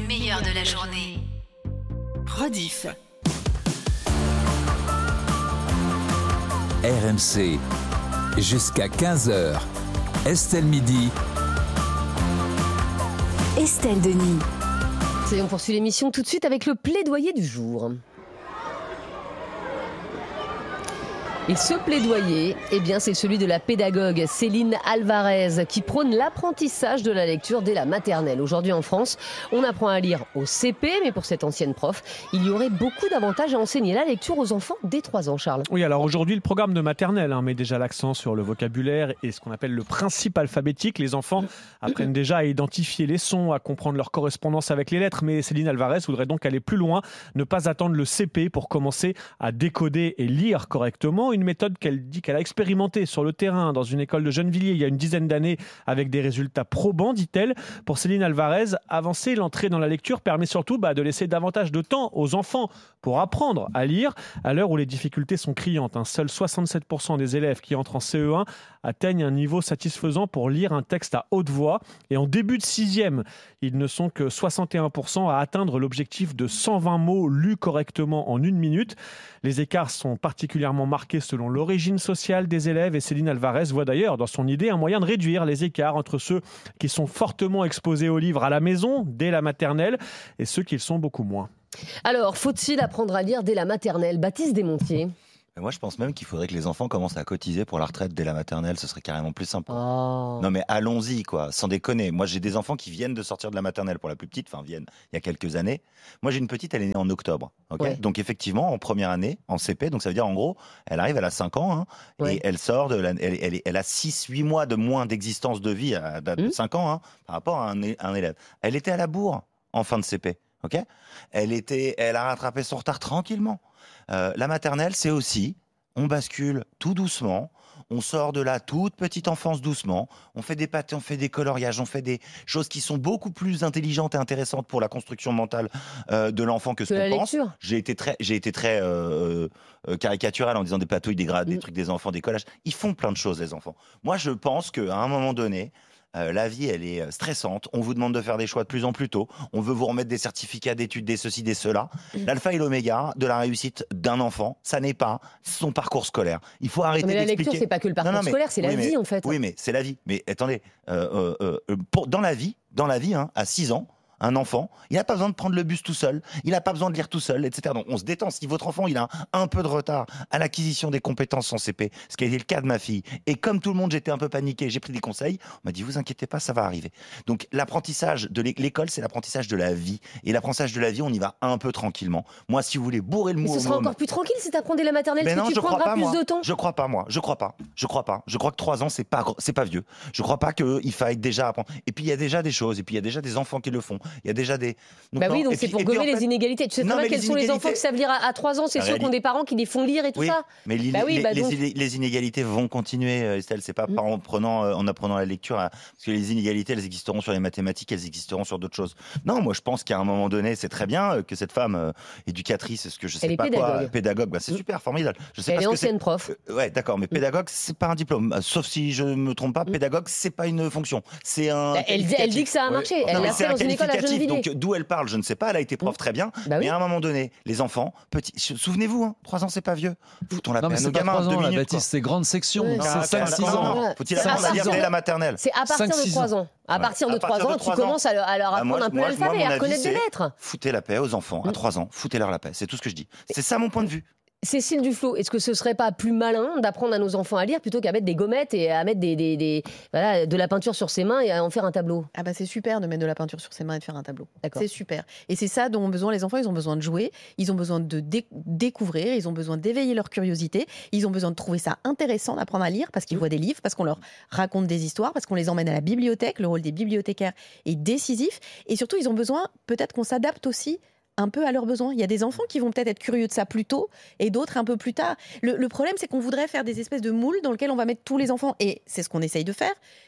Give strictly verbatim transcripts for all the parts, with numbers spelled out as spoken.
meilleur de la journée. Rediff. R M C, jusqu'à quinze heures. Estelle Midi. Estelle Denis. Et on poursuit l'émission tout de suite avec le plaidoyer du jour. Et ce plaidoyer, eh bien, c'est celui de la pédagogue Céline Alvarez qui prône l'apprentissage de la lecture dès la maternelle. Aujourd'hui en France, on apprend à lire au C P, mais pour cette ancienne prof, il y aurait beaucoup d'avantages à enseigner la lecture aux enfants dès trois ans, Charles. Oui, alors aujourd'hui, le programme de maternelle hein, met déjà l'accent sur le vocabulaire et ce qu'on appelle le principe alphabétique. Les enfants apprennent déjà à identifier les sons, à comprendre leur correspondance avec les lettres, mais Céline Alvarez voudrait donc aller plus loin, ne pas attendre le C P pour commencer à décoder et lire correctement. Une méthode qu'elle dit qu'elle a expérimentée sur le terrain dans une école de Gennevilliers il y a une dizaine d'années avec des résultats probants, dit-elle. Pour Céline Alvarez, avancer l'entrée dans la lecture permet surtout bah, de laisser davantage de temps aux enfants pour apprendre à lire à l'heure où les difficultés sont criantes. Hein. Seuls soixante-sept pour cent des élèves qui entrent en C E un atteignent un niveau satisfaisant pour lire un texte à haute voix. Et en début de sixième, ils ne sont que soixante et un pour cent à atteindre l'objectif de cent vingt mots lus correctement en une minute. Les écarts sont particulièrement marqués selon l'origine sociale des élèves et Céline Alvarez voit d'ailleurs dans son idée un moyen de réduire les écarts entre ceux qui sont fortement exposés aux livres à la maison dès la maternelle et ceux qui le sont beaucoup moins. Alors, faut-il apprendre à lire dès la maternelle ? Baptiste Desmontiers. Moi, je pense même qu'il faudrait que les enfants commencent à cotiser pour la retraite dès la maternelle. Ce serait carrément plus simple. Oh. Non, mais allons-y, quoi. Sans déconner. Moi, j'ai des enfants qui viennent de sortir de la maternelle pour la plus petite. Enfin, viennent il y a quelques années. Moi, j'ai une petite, elle est née en octobre. Okay, ouais. Donc, effectivement, en première année, en C P. Donc, ça veut dire, en gros, elle arrive, elle a cinq ans. Hein, ouais. Et elle sort de la, elle, elle, elle a six huit mois de moins d'existence de vie à, à, de cinq ans hein, par rapport à un, un élève. Elle était à la bourre en fin de C P. Okay, elle, était, elle a rattrapé son retard tranquillement. Euh, la maternelle, c'est aussi... On bascule tout doucement, on sort de la toute petite enfance doucement, on fait des pâtés, on fait des coloriages, on fait des choses qui sont beaucoup plus intelligentes et intéressantes pour la construction mentale euh, de l'enfant que ce que qu'on la pense. Lecture. J'ai été très, j'ai été très euh, euh, caricatural en disant des patouilles, des grades, mmh. des trucs des enfants, des collages. Ils font plein de choses, les enfants. Moi, je pense qu'à un moment donné, Euh, la vie, elle est stressante. On vous demande de faire des choix de plus en plus tôt. On veut vous remettre des certificats d'études, des ceci, des cela. Mmh. L'alpha et l'oméga de la réussite d'un enfant, ça n'est pas son parcours scolaire. Il faut arrêter mais la d'expliquer. lecture, c'est pas que le parcours non, non, mais, scolaire, c'est oui, la mais, vie en fait. Oui, mais c'est la vie. Mais attendez, euh, euh, euh, pour, dans la vie, dans la vie, hein, à six ans. Un enfant, il n'a pas besoin de prendre le bus tout seul, il n'a pas besoin de lire tout seul, et cetera. Donc on se détend. Si votre enfant il a un, un peu de retard à l'acquisition des compétences en C P, ce qui a été le cas de ma fille, et comme tout le monde j'étais un peu paniqué, j'ai pris des conseils, on m'a dit vous inquiétez pas, ça va arriver. Donc l'apprentissage de l'école, c'est l'apprentissage de la vie, et l'apprentissage de la vie, on y va un peu tranquillement. Moi, si vous voulez bourrer le mot, mais ce sera encore plus tranquille si tu apprends dès la maternelle, mais parce non, que tu je prendras crois pas, plus moi. de temps. Je crois pas moi, je crois pas, je crois pas, je crois que trois ans c'est pas c'est pas vieux. Je crois pas qu'il faille déjà apprendre. Et puis il y a déjà des choses, et puis il y a déjà des enfants qui le font. Il y a déjà des Donc, bah oui, donc c'est puis, pour gommer les fait... inégalités. Tu sais très bien quels sont les enfants qui savent lire à, à trois ans, c'est ceux qui ont des parents qui les font lire et tout oui, ça. Mais li- bah oui, les, bah donc... les, les inégalités vont continuer, Estelle. C'est pas mmh. en prenant, en apprenant la lecture, hein, parce que les inégalités, elles existeront sur les mathématiques, elles existeront sur d'autres choses. Non, moi je pense qu'à un moment donné, c'est très bien que cette femme euh, éducatrice, est-ce que je sais Elle pas est pédagogue. quoi, pédagogue, bah, c'est mmh. super, formidable. Je sais Elle pas est ce que ancienne c'est. prof. Euh, ouais, d'accord, mais pédagogue, c'est pas un diplôme. Sauf si je me trompe pas, mmh. pédagogue, c'est pas une fonction. C'est un. Bah, elle, elle dit que ça a marché. Ouais. Elle non, l'a fait dans une école à Gennevilliers. Donc d'où elle parle, je ne sais pas. Elle a été prof très bien. Bah oui. Mais à un moment donné, les enfants, petits, souvenez-vous, hein, trois ans, c'est pas vieux. Foutons la non, paix mais à nos gamins. trois ans, deux minutes, la Baptiste, c'est grande section. Ouais. C'est cinq six ans. Faut-il apprendre à lire dès la maternelle ? C'est à partir de trois ans. À partir de trois ans, tu commences à leur apprendre un peu l'alphabet et à reconnaître des lettres. Foutez la paix aux enfants. À trois ans, foutez-leur la paix. C'est tout ce que je dis. C'est ça mon point de vue. Cécile Duflot, est-ce que ce serait pas plus malin d'apprendre à nos enfants à lire plutôt qu'à mettre des gommettes et à mettre des, des, des, voilà, de la peinture sur ses mains et à en faire un tableau ? Ah bah c'est super de mettre de la peinture sur ses mains et de faire un tableau. D'accord. C'est super. Et c'est ça dont ont besoin les enfants. Ils ont besoin de jouer, ils ont besoin de dé- découvrir, ils ont besoin d'éveiller leur curiosité, ils ont besoin de trouver ça intéressant d'apprendre à lire parce qu'ils mmh. voient des livres, parce qu'on leur raconte des histoires, parce qu'on les emmène à la bibliothèque. Le rôle des bibliothécaires est décisif. Et surtout, ils ont besoin peut-être qu'on s'adapte aussi un peu à leurs besoins. Il y a des enfants qui vont peut-être être curieux de ça plus tôt et d'autres un peu plus tard. Le, le problème, c'est qu'on voudrait faire des espèces de moules dans lesquels on va mettre tous les enfants. Et c'est ce qu'on essaye de faire.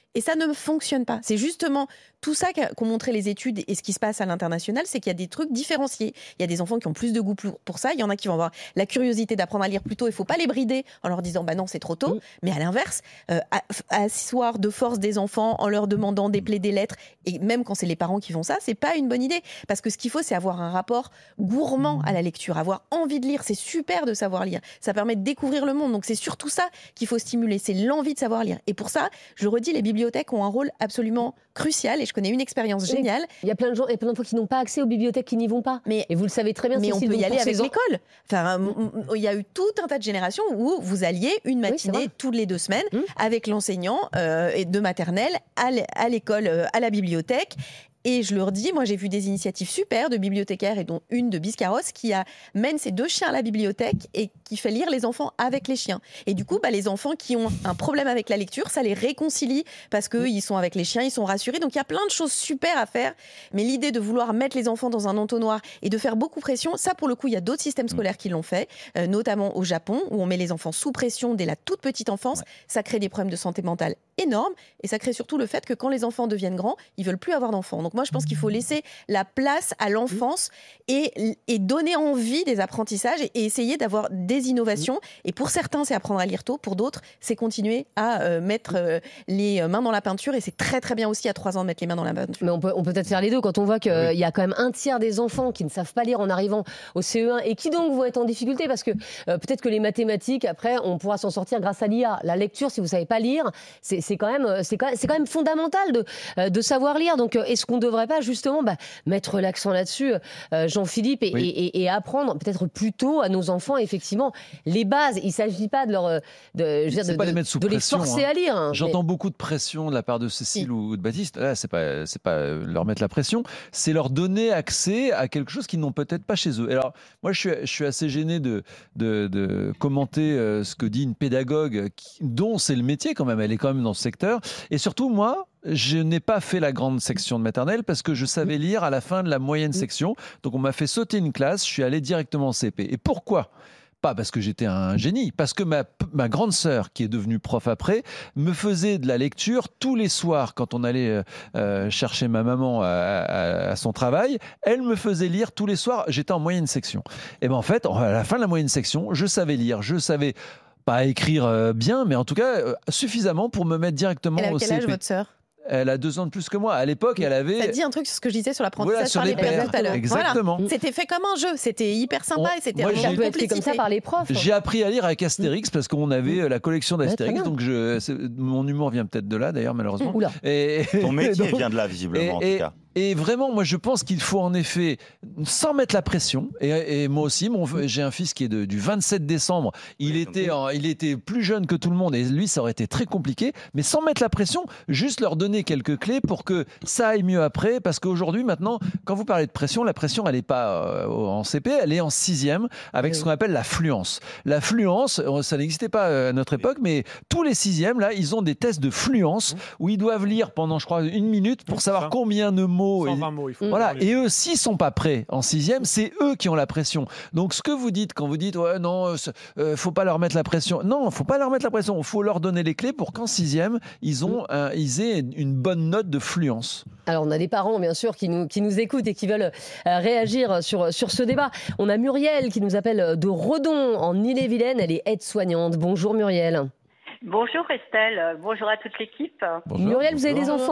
Et ça ne fonctionne pas. C'est justement tout ça qu'ont montré les études et ce qui se passe à l'international, c'est qu'il y a des trucs différenciés. Il y a des enfants qui ont plus de goût pour ça. Il y en a qui vont avoir la curiosité d'apprendre à lire plus tôt. Il ne faut pas les brider en leur disant bah non, c'est trop tôt. Mmh. Mais à l'inverse, euh, asseoir de force des enfants en leur demandant d'épeler des lettres, et même quand c'est les parents qui font ça, c'est pas une bonne idée. Parce que ce qu'il faut, c'est avoir un rapport gourmand à la lecture, avoir envie de lire. C'est super de savoir lire. Ça permet de découvrir le monde. Donc c'est surtout ça qu'il faut stimuler. C'est l'envie de savoir lire. Et pour ça, je redis, les bibliothèques ont un rôle absolument crucial. Et je connais une expérience géniale. Il y a plein de gens et plein de fois qui n'ont pas accès aux bibliothèques, qui n'y vont pas. Mais, et vous le savez très bien. Mais Cécile, on peut y aller avec ans... l'école. Enfin, il y a eu tout un tas de générations où vous alliez une matinée oui, toutes les deux semaines mmh. avec l'enseignant euh, de maternelle à l'école, euh, à la bibliothèque. Et je leur dis, moi j'ai vu des initiatives super de bibliothécaires et dont une de Biscarrosse qui amène ses deux chiens à la bibliothèque et qui fait lire les enfants avec les chiens. Et du coup, bah, les enfants qui ont un problème avec la lecture, ça les réconcilie parce qu'ils sont avec les chiens, ils sont rassurés. Donc il y a plein de choses super à faire. Mais l'idée de vouloir mettre les enfants dans un entonnoir et de faire beaucoup pression, ça pour le coup, il y a d'autres systèmes scolaires qui l'ont fait, euh, notamment au Japon où on met les enfants sous pression dès la toute petite enfance. Ouais. Ça crée des problèmes de santé mentale énormes et ça crée surtout le fait que quand les enfants deviennent grands, ils veulent plus avoir d'enfants. Donc moi, je pense qu'il faut laisser la place à l'enfance et, et donner envie des apprentissages et, et essayer d'avoir des innovations. Et pour certains, c'est apprendre à lire tôt. Pour d'autres, c'est continuer à euh, mettre euh, les mains dans la peinture. Et c'est très, très bien aussi à trois ans de mettre les mains dans la peinture. Mais on peut, on peut peut-être faire les deux quand on voit qu'il oui. y a quand même un tiers des enfants qui ne savent pas lire en arrivant au C E un et qui donc vont être en difficulté parce que euh, peut-être que les mathématiques, après, on pourra s'en sortir grâce à l'I A. La lecture, si vous ne savez pas lire, c'est, c'est, quand même, c'est, quand même, c'est quand même fondamental de, euh, de savoir lire. Donc, euh, est-ce qu'on devrait pas justement bah, mettre l'accent là-dessus, euh, Jean-Philippe, et, oui. et, et, et apprendre peut-être plus tôt à nos enfants, effectivement, les bases. Il ne s'agit pas de, leur, de, je veux dire, de, pas les, de, mettre sous de pression, les forcer hein. à lire. Hein, J'entends mais... beaucoup de pression de la part de Cécile si. ou de Baptiste. Là, ce n'est pas, c'est pas leur mettre la pression, c'est leur donner accès à quelque chose qu'ils n'ont peut-être pas chez eux. Alors, moi, je suis, je suis assez gêné de, de, de commenter euh, ce que dit une pédagogue qui, dont c'est le métier quand même. Elle est quand même dans ce secteur. Et surtout, moi, je n'ai pas fait la grande section de maternelle parce que je savais lire à la fin de la moyenne section. Donc, on m'a fait sauter une classe. Je suis allé directement en C P. Et pourquoi ? Pas parce que j'étais un génie, parce que ma, ma grande sœur, qui est devenue prof après, me faisait de la lecture tous les soirs quand on allait euh, chercher ma maman à, à, à son travail. Elle me faisait lire tous les soirs. J'étais en moyenne section. Et bien en fait, à la fin de la moyenne section, je savais lire, je savais pas écrire bien, mais en tout cas euh, suffisamment pour me mettre directement au C P. Elle a quel âge votre sœur ? Elle a deux ans de plus que moi. À l'époque, elle avait... Ça dit un truc sur ce que je disais sur l'apprentissage voilà, sur par les pairs tout à l'heure. Exactement. Voilà. C'était fait comme un jeu. C'était hyper sympa On... et c'était moi, un peu été comme ça par les profs. J'ai appris à lire avec Astérix parce qu'on avait la collection d'Astérix. Donc je... mon humour vient peut-être de là, d'ailleurs, malheureusement. Oula. Et... Ton métier donc... vient de là, visiblement, et, en et... tout cas. Et vraiment, moi, je pense qu'il faut en effet, sans mettre la pression, et, et moi aussi, mon, j'ai un fils qui est de, du vingt-sept décembre, il, oui, était en, il était plus jeune que tout le monde, et lui, ça aurait été très compliqué, mais sans mettre la pression, juste leur donner quelques clés pour que ça aille mieux après, parce qu'aujourd'hui, maintenant, quand vous parlez de pression, la pression, elle n'est pas euh, en C P, elle est en sixième, avec oui. ce qu'on appelle la fluence. La fluence, ça n'existait pas à notre époque, mais tous les sixièmes, là, ils ont des tests de fluence, où ils doivent lire pendant, je crois, une minute, pour savoir combien de mots cent vingt mots, il faut voilà. Et eux, s'ils sont pas prêts en sixième, c'est eux qui ont la pression. Donc, ce que vous dites quand vous dites, ouais, non, euh, faut pas leur mettre la pression. Non, faut pas leur mettre la pression. Il faut leur donner les clés pour qu'en sixième, ils ont, un, ils aient une bonne note de fluence. Alors, on a des parents, bien sûr, qui nous, qui nous écoutent et qui veulent euh, réagir sur, sur ce débat. On a Muriel qui nous appelle de Redon, en Ille-et-Vilaine. Elle est aide-soignante. Bonjour, Muriel. Bonjour, Estelle. Bonjour à toute l'équipe. Bonjour. Muriel, vous avez Bonjour. des enfants ?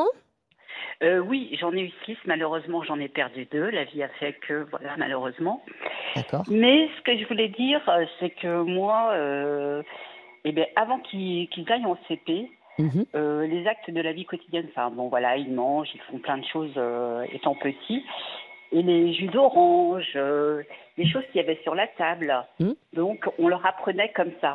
Euh, oui, j'en ai eu six. Malheureusement, j'en ai perdu deux. La vie a fait que, voilà, malheureusement. D'accord. Mais ce que je voulais dire, c'est que moi, euh, eh bien, avant qu'ils, qu'ils aillent en C P, mm-hmm. euh, les actes de la vie quotidienne, enfin, bon, voilà, ils mangent, ils font plein de choses euh, étant petits. Et les jus d'orange, euh, les choses qu'il y avait sur la table. Mm. Donc, on leur apprenait comme ça.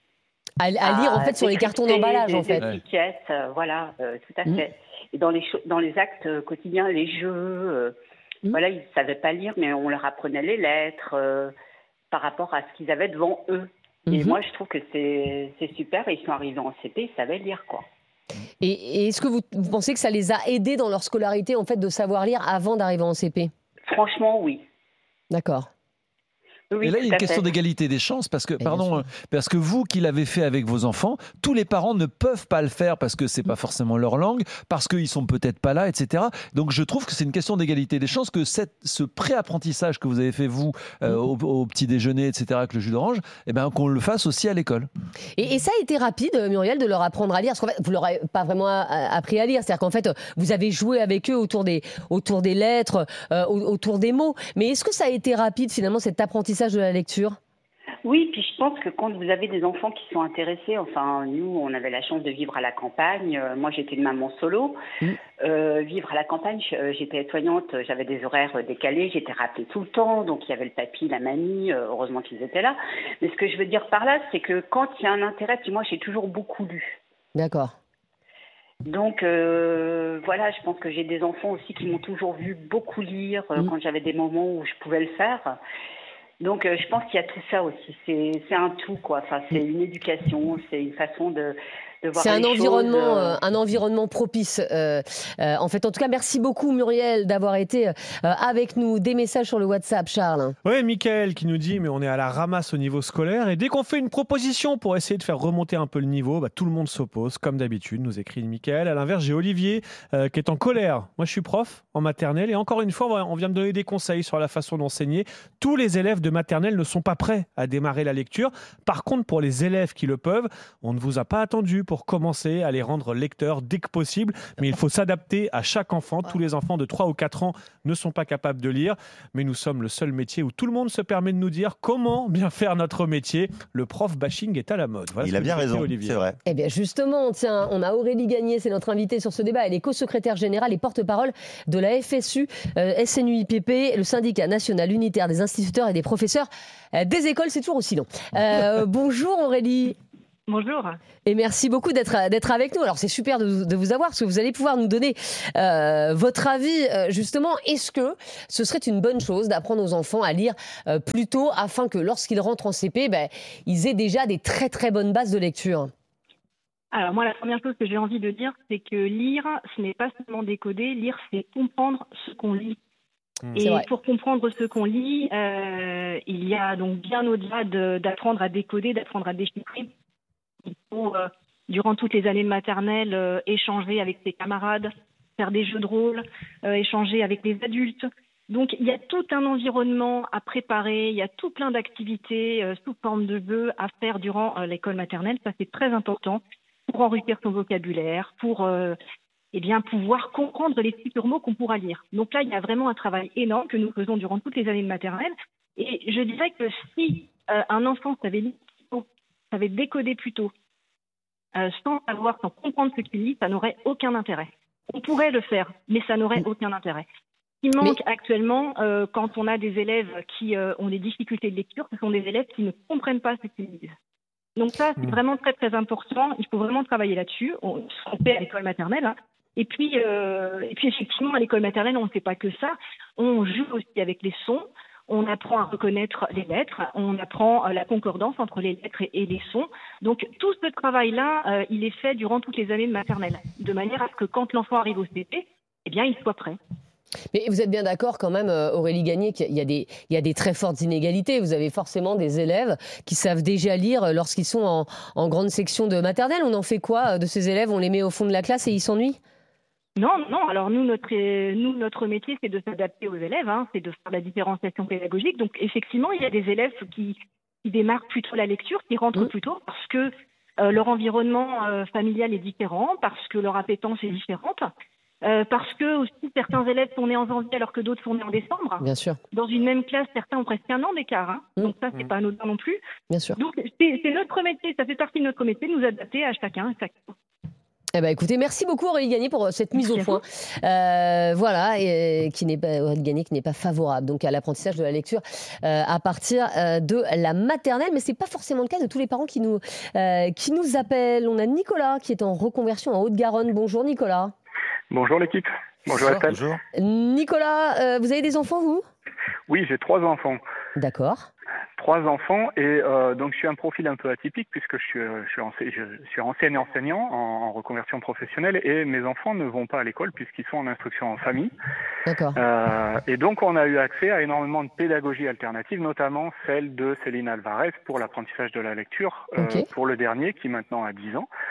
À, à lire, en fait, sur les cartons d'emballage, en fait. Les étiquettes, euh, voilà, euh, tout à mm. fait. Et dans les, cho- dans les actes quotidiens, les jeux, euh, mmh. voilà, ils ne savaient pas lire, mais on leur apprenait les lettres euh, par rapport à ce qu'ils avaient devant eux. Mmh. Et moi, je trouve que c'est, c'est super. Et ils sont arrivés en C P, ils savaient lire, quoi. Et, et est-ce que vous, vous pensez que ça les a aidés dans leur scolarité, en fait, de savoir lire avant d'arriver en C P ? Franchement, oui. D'accord. Oui, et là, il y a une tout à question fait. d'égalité des chances parce que, Et bien pardon, sûr. euh, parce que vous qui l'avez fait avec vos enfants, tous les parents ne peuvent pas le faire parce que c'est pas forcément leur langue, parce qu'ils sont peut-être pas là, et cetera. Donc, je trouve que c'est une question d'égalité des chances que cette, ce pré-apprentissage que vous avez fait vous euh, au, au petit déjeuner, et cetera, avec le jus d'orange, eh ben, qu'on le fasse aussi à l'école. Et, et ça a été rapide, Muriel, de leur apprendre à lire. Parce qu'en fait, vous leur avez pas vraiment a- appris à lire. C'est-à-dire qu'en fait, vous avez joué avec eux autour des, autour des lettres, euh, autour des mots. Mais est-ce que ça a été rapide, finalement, cet apprentissage de la lecture ? Oui, puis je pense que quand vous avez des enfants qui sont intéressés, enfin nous on avait la chance de vivre à la campagne, euh, moi j'étais une maman solo, Mm. euh, vivre à la campagne, je- j'étais aide-soignante, j'avais des horaires décalés, j'étais rappelée tout le temps, donc il y avait le papy, la mamie, euh, heureusement qu'ils étaient là. Mais ce que je veux dire par là, c'est que quand il y a un intérêt, puis moi j'ai toujours beaucoup lu. D'accord. Donc euh, voilà, je pense que j'ai des enfants aussi qui m'ont toujours vu beaucoup lire euh, Mm. quand j'avais des moments où je pouvais le faire. Donc euh, je pense qu'il y a tout ça aussi. C'est, c'est un tout, quoi. Enfin, c'est une éducation, c'est une façon de, de voir C'est un les environnement, choses. euh, un environnement propice. euh, euh, en fait, en tout cas, merci beaucoup, Muriel, d'avoir été euh, avec nous. Des messages sur le WhatsApp, Charles. Oui, Mickaël qui nous dit, mais on est à la ramasse au niveau scolaire et dès qu'on fait une proposition pour essayer de faire remonter un peu le niveau, bah, tout le monde s'oppose, comme d'habitude, nous écrit Mickaël. À l'inverse, j'ai Olivier euh, qui est en colère. Moi, je suis prof en maternelle et encore une fois, on vient me donner des conseils sur la façon d'enseigner. Tous les élèves de maternelle ne sont pas prêts à démarrer la lecture. Par contre, pour les élèves qui le peuvent, on ne vous a pas attendu pour commencer à les rendre lecteurs dès que possible, mais il faut s'adapter à chaque enfant. Tous les enfants de trois ou quatre ans ne sont pas capables de lire, mais nous sommes le seul métier où tout le monde se permet de nous dire comment bien faire notre métier. Le prof bashing est à la mode. Voilà Il ce a que bien nous fait raison, Olivier. c'est vrai. Eh bien, justement, tiens, on a Aurélie Gagné, c'est notre invitée sur ce débat. Elle est co-secrétaire générale et porte-parole de la F S U, euh, S N U I P P, le syndicat national unitaire des instituteurs et des professeurs euh, des écoles. C'est toujours aussi long. Euh, bonjour Aurélie. Bonjour. Et merci beaucoup d'être d'être avec nous. Alors c'est super de, de vous avoir parce que vous allez pouvoir nous donner euh, votre avis. Euh, justement, est-ce que ce serait une bonne chose d'apprendre aux enfants à lire euh, plus tôt afin que lorsqu'ils rentrent en C P, ben, ils aient déjà des très très bonnes bases de lecture? Alors moi, la première chose que j'ai envie de dire, c'est que lire, ce n'est pas seulement décoder. Lire, c'est comprendre ce qu'on lit. Mmh. C'est Et vrai. pour comprendre ce qu'on lit, euh, il y a donc bien au-delà de- d'apprendre à décoder, d'apprendre à déchiffrer. Il faut, euh, durant toutes les années de maternelle, euh, échanger avec ses camarades, faire des jeux de rôle, euh, échanger avec les adultes. Donc, il y a tout un environnement à préparer, il y a tout plein d'activités euh, sous forme de jeux à faire durant euh, l'école maternelle. Ça, c'est très important pour enrichir son vocabulaire, pour euh, eh bien, pouvoir comprendre les futurs mots qu'on pourra lire. Donc là, il y a vraiment un travail énorme que nous faisons durant toutes les années de maternelle. Et je dirais que si euh, un enfant savait lire plus tôt, savait décoder plus tôt, euh, sans savoir, sans comprendre ce qu'il lit, ça n'aurait aucun intérêt. On pourrait le faire, mais ça n'aurait aucun intérêt. Ce qui manque actuellement, euh, quand on a des élèves qui euh, ont des difficultés de lecture, ce sont des élèves qui ne comprennent pas ce qu'ils lisent. Donc ça, c'est Mmh. vraiment très très important. Il faut vraiment travailler là-dessus. On, on fait à l'école maternelle. Hein. Et puis, euh, et puis effectivement, à l'école maternelle, on ne fait pas que ça. On joue aussi avec les sons. On apprend à reconnaître les lettres. On apprend euh, la concordance entre les lettres et, et les sons. Donc tout ce travail-là, euh, il est fait durant toutes les années de maternelle, de manière à ce que quand l'enfant arrive au C P, eh bien, il soit prêt. Mais vous êtes bien d'accord quand même, euh, Aurélie Gagné, qu'il y a, des, il y a des très fortes inégalités. Vous avez forcément des élèves qui savent déjà lire lorsqu'ils sont en, en grande section de maternelle. On en fait quoi de ces élèves? On les met au fond de la classe et ils s'ennuient? Non, non. Alors nous, notre, euh, nous, notre métier, c'est de s'adapter aux élèves, hein, c'est de faire la différenciation pédagogique. Donc effectivement, il y a des élèves qui, qui démarrent plutôt la lecture, qui rentrent Mmh. plus tôt parce que euh, leur environnement euh, familial est différent, parce que leur appétence est différente, euh, parce que aussi certains élèves sont nés en janvier alors que d'autres sont nés en décembre. Bien sûr, Dans une même classe, certains ont presque un an d'écart. Hein. Mmh. Donc ça, c'est Mmh. pas anodin non plus. bien sûr. Donc c'est c'est notre métier, ça fait partie de notre métier de nous adapter à chacun. À chacun. Eh ben, écoutez, merci beaucoup Aurélie Gagné pour cette mise au Merci à point. Euh, voilà, et, qui n'est pas Aurélie Gagné qui n'est pas favorable donc à l'apprentissage de la lecture euh, à partir euh, de la maternelle, mais c'est pas forcément le cas de tous les parents qui nous euh, qui nous appellent. On a Nicolas qui est en reconversion en Haute-Garonne. Bonjour Nicolas. Bonjour l'équipe. Bonjour Estelle. Bonjour. Nicolas, euh, vous avez des enfants vous? Oui, j'ai trois enfants. D'accord. trois enfants et euh, donc je suis un profil un peu atypique puisque je suis, je suis, ense- je suis enseignant enseignant en, en reconversion professionnelle et mes enfants ne vont pas à l'école puisqu'ils sont en instruction en famille. D'accord. Euh, et donc on a eu accès à énormément de pédagogies alternatives, notamment celle de Céline Alvarez pour l'apprentissage de la lecture, euh, Ok. pour le dernier qui maintenant a dix ans.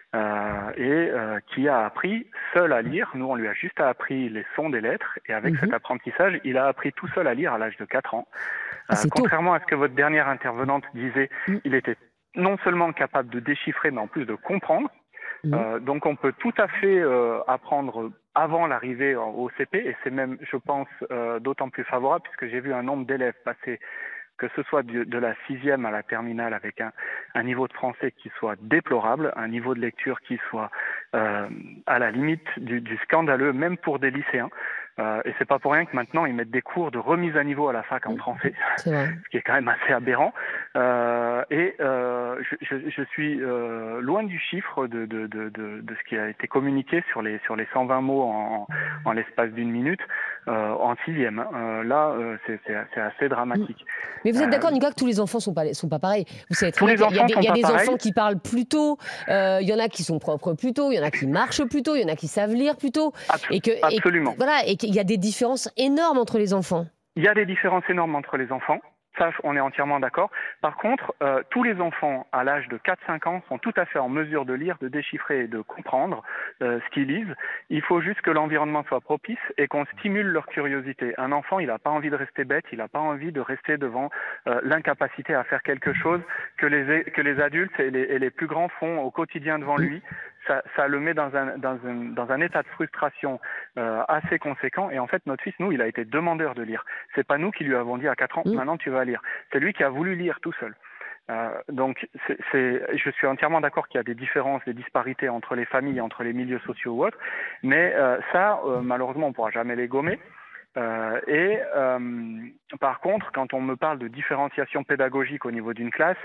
Euh, et euh, qui a appris seul à lire. Nous, on lui a juste appris les sons des lettres et avec Mhm. cet apprentissage, il a appris tout seul à lire à l'âge de quatre ans. Ah, Euh, c'est tôt. contrairement à ce que votre dernière intervenante disait, Mhm. il était non seulement capable de déchiffrer, mais en plus de comprendre. Mhm. Euh, donc on peut tout à fait euh, apprendre avant l'arrivée en- au C P et c'est même, je pense, euh, d'autant plus favorable puisque j'ai vu un nombre d'élèves passer que ce soit de, de la sixième à la terminale avec un, un niveau de français qui soit déplorable, un niveau de lecture qui soit euh, à la limite du, du scandaleux, même pour des lycéens. Euh, et c'est pas pour rien que maintenant ils mettent des cours de remise à niveau à la fac en français, C'est vrai. ce qui est quand même assez aberrant. Euh, et euh, je, je, je suis euh, loin du chiffre de, de, de, de, de ce qui a été communiqué sur les sur les cent vingt mots en, en l'espace d'une minute euh, en sixième. Euh, là, euh, c'est, c'est, c'est assez dramatique. Mais vous êtes Euh, d'accord, Nicolas, que tous les enfants sont pas sont pas pareils. Vous savez très Tous bien les qu'il y a, enfants des- sont il y a pas des pareils. enfants qui parlent plus tôt, euh, il y en a qui sont propres plus tôt, il y en a qui marchent plus tôt, il y en a qui savent lire plus tôt, Abs- et que et- absolument. voilà, et qu'il y a des différences énormes entre les enfants. Il y a des différences énormes entre les enfants. Ça, on est entièrement d'accord. Par contre, euh, tous les enfants à l'âge de quatre cinq ans sont tout à fait en mesure de lire, de déchiffrer et de comprendre euh, ce qu'ils lisent. Il faut juste que l'environnement soit propice et qu'on stimule leur curiosité. Un enfant, il n'a pas envie de rester bête, il n'a pas envie de rester devant euh, l'incapacité à faire quelque chose que les, que les adultes et les, et les plus grands font au quotidien devant lui. Ça, ça le met dans un, dans un, dans un état de frustration euh, assez conséquent. Et en fait, notre fils, nous, il a été demandeur de lire. C'est pas nous qui lui avons dit à quatre ans, Mmh. maintenant tu vas lire. C'est lui qui a voulu lire tout seul. Euh, donc, c'est, c'est, je suis entièrement d'accord qu'il y a des différences, des disparités entre les familles, entre les milieux sociaux ou autres. Mais euh, ça, euh, malheureusement, on ne pourra jamais les gommer. Euh, et euh, par contre, quand on me parle de différenciation pédagogique au niveau d'une classe,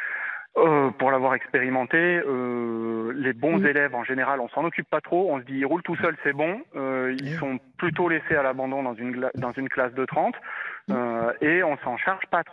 Euh, pour l'avoir expérimenté, euh, les bons Mmh. élèves en général, on s'en occupe pas trop. On se dit ils roulent tout seuls, c'est bon. Euh, ils sont plutôt laissés à l'abandon dans une gla- dans une classe de trente euh, et on s'en charge pas trop.